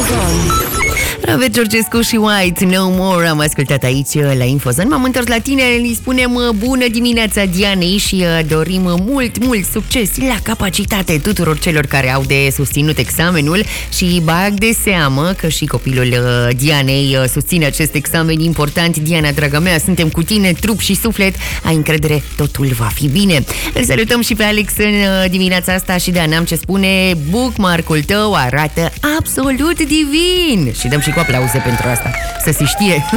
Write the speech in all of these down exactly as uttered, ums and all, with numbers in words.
Infozone. Robert Georgescu și White, No More, am ascultat aici la Infozone. M-am întors la tine, îi spunem bună dimineața Dianei și dorim mult, mult succes la capacitate tuturor celor care au de susținut examenul și bag de seamă că și copilul Dianei susține acest examen important. Diana, draga mea, suntem cu tine, trup și suflet, ai încredere, totul va fi bine. Îl salutăm și pe Alex în dimineața asta și da, n-am ce spune, bookmark-ul tău arată absolut divin și dăm și cu aplauze pentru asta, să se știe.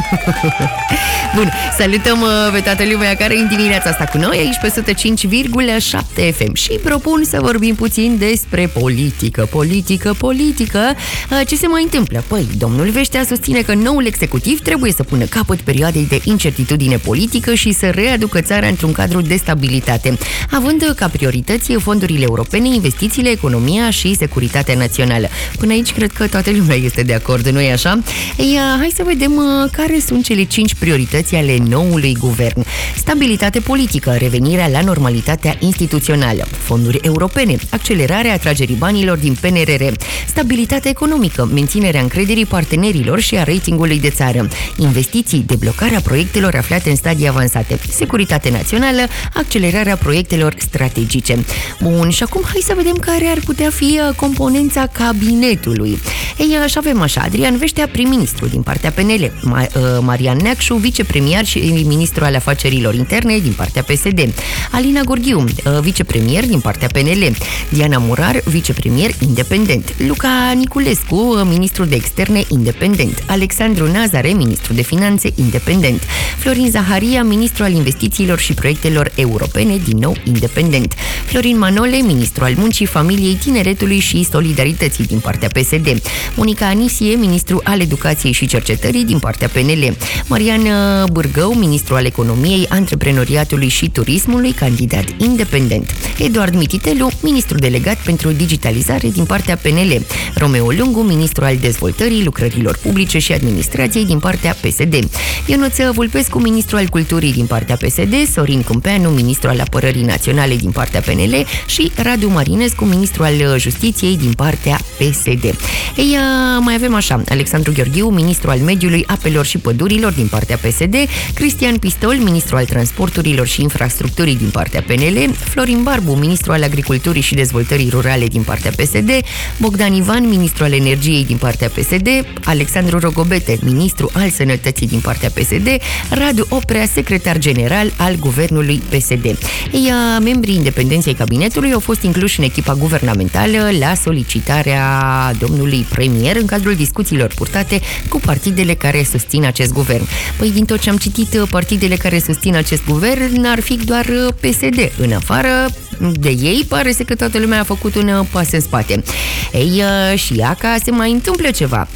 Bun, salutăm pe toată lumea care e în dimineața asta cu noi aici pe o sută cinci virgulă șapte F M și propun să vorbim puțin despre politică, politică, politică. Ce se mai întâmplă? Păi, domnul Veștea susține că noul executiv trebuie să pună capăt perioadei de incertitudine politică și să readucă țara într-un cadru de stabilitate, având ca priorități fondurile europene, investițiile, economia și securitatea națională. Până aici cred că toată lumea este de acord, nu-i așa? Ei, hai să vedem uh, care sunt cele cinci priorități ale noului guvern. Stabilitate politică, revenirea la normalitatea instituțională, fonduri europene, accelerarea atragerii banilor din P N R R, stabilitate economică, menținerea încrederii partenerilor și a ratingului de țară, investiții, deblocarea proiectelor aflate în stadii avansate, securitate națională, accelerarea proiectelor strategice. Bun, și acum hai să vedem care ar putea fi componența cabinetului. Ei, așa avem așa, Adrian Veștea, prim-ministru din partea P N L, Marian Neacșu, vicepremier și ministru al afacerilor interne din partea P S D, Alina Gorghiu, vicepremier din partea P N L, Diana Murar, vicepremier independent, Luca Niculescu, ministru de externe independent, Alexandru Nazare, ministru de finanțe independent, Florin Zaharia, ministru al investițiilor și proiectelor europene, din nou independent, Florin Manole, ministru al muncii, familiei, tineretului și solidarității din partea P S D, Monica Anisie, ministru al educației și cercetării din partea P N L, Marian Bârgău, ministru al economiei, antreprenoriatului și turismului, candidat independent, Eduard Mititelu, ministru delegat pentru digitalizare din partea P N L, Romeo Lungu, ministru al dezvoltării, lucrărilor publice și administrației din partea P S D, Ionuț Vulpescu, ministru al culturii din partea P S D, Sorin Câmpeanu, ministru al apărării naționale din partea P N L și Radu Marinescu, ministru al justiției din partea P S D. Ei, mai avem așa, Alexandru Gheorghiu, ministru al mediului, apelor și pădurilor din partea P S D, Cristian Pistol, ministru al transporturilor și infrastructurii din partea P N L, Florin Barbu, ministru al agriculturii și dezvoltării rurale din partea P S D, Bogdan Ivan, ministru al energiei din partea P S D, Alexandru Rogobete, ministru al sănătății din partea P S D, Radu Oprea, secretar general al guvernului P S D. Ei, membrii independenței cabinetului au fost incluși în echipa guvernamentală la solicitarea domnului premier în cadrul discuțiilor purtate cu partidele care susțin acest guvern. Păi, din tot ce am citit, partidele care susțin acest guvern ar fi doar P S D. În afară de ei, pare să că toată lumea a făcut un pas în spate. Ei, și iaca se mai întâmplă ceva.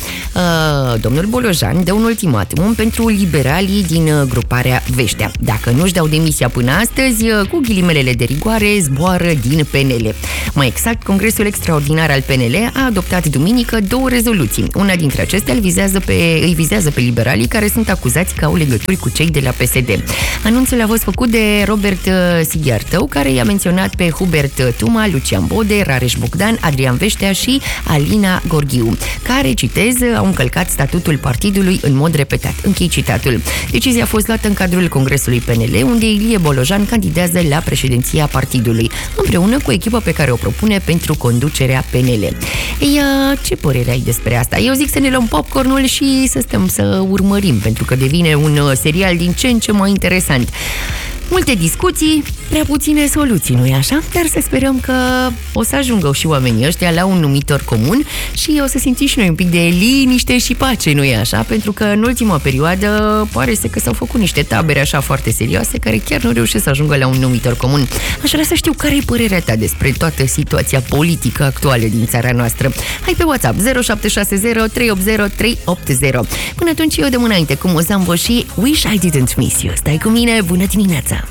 Domnul Bolojan dă un ultimatum pentru liberalii din gruparea Veștea. Dacă nu-și dau demisia până astăzi, cu ghilimelele de rigoare, zboară din P N L. Mai exact, Congresul Extraordinar al P N L a adoptat duminică două rezoluții. Una dintre acestea îl vizează pe, îi vizează pe liberalii care sunt acuzați că au legături cu cei de la P S D. Anunțul a fost făcut de Robert Sighiartău, care i-a menționat pe Hubert Tuma, Lucian Bode, Rareș Bogdan, Adrian Veștea și Alina Gorghiu, care, citez, au încălcat statutul partidului în mod repetat. Închei citatul. Decizia a fost luată în cadrul Congresului P N L, unde Ilie Bolojan candidează la președinția partidului, împreună cu echipa pe care o propune pentru conducerea P N L. Ei, ce părere ai despre asta? Eu zic să ne luăm popcornul și să stăm să urmărim, pentru că devine un serial din ce în ce mai interesant. Multe discuții, prea puține soluții, nu-i așa? Dar să sperăm că o să ajungă și oamenii ăștia la un numitor comun și o să simțim și noi un pic de liniște și pace, nu-i așa? Pentru că în ultima perioadă pare să că s-au făcut niște tabere așa foarte serioase care chiar nu reușesc să ajungă la un numitor comun. Aș vrea să știu care e părerea ta despre toată situația politică actuală din țara noastră. Hai pe WhatsApp zero șapte șase zero trei opt zero trei opt zero. Până atunci eu de înainte cu Mozambo și Wish I Didn't Miss You. Stai cu mine, bună dimineața!